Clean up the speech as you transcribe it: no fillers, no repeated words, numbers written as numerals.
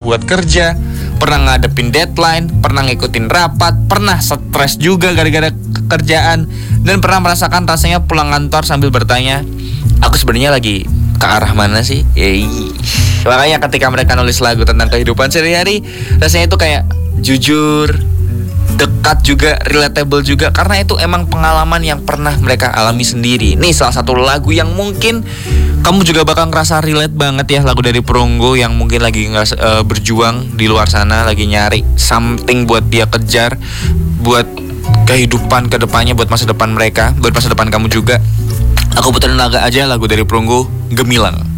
buat kerja, pernah ngadepin deadline, pernah ngikutin rapat, pernah stres juga gara-gara kerjaan, dan pernah merasakan rasanya pulang kantor sambil bertanya, aku sebenarnya lagi ke arah mana sih? Makanya ketika mereka nulis lagu tentang kehidupan sehari-hari, rasanya itu kayak jujur, dekat juga, relatable juga, karena itu emang pengalaman yang pernah mereka alami sendiri. Nih salah satu lagu yang mungkin kamu juga bakal ngerasa relate banget ya, lagu dari Perunggu yang mungkin lagi berjuang di luar sana, lagi nyari something buat dia kejar, buat kehidupan kedepannya, buat masa depan mereka, buat masa depan kamu juga. Aku puterin lagu aja, lagu dari Perunggu, Gemilang.